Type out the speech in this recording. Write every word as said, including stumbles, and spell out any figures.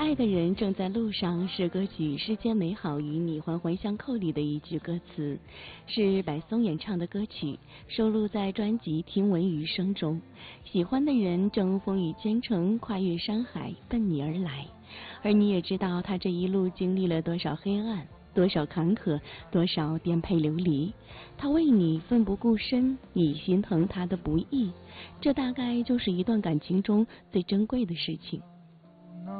爱的人正在路上是歌曲《世间美好与你环环相扣》里的一句歌词，是白松演唱的歌曲，收录在专辑《听闻余生》中。喜欢的人正风雨兼程，跨越山海，奔你而来。而你也知道他这一路经历了多少黑暗，多少坎坷，多少颠沛流离。他为你奋不顾身，你心疼他的不易，这大概就是一段感情中最珍贵的事情。